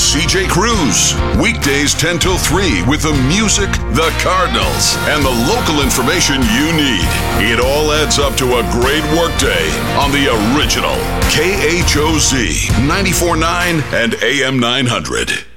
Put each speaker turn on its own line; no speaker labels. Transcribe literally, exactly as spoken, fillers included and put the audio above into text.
C J Cruz. Weekdays ten till three with the music, the Cardinals, and the local information you need. It all adds up to a great workday on the original K H O Z ninety-four point nine and A M nine hundred.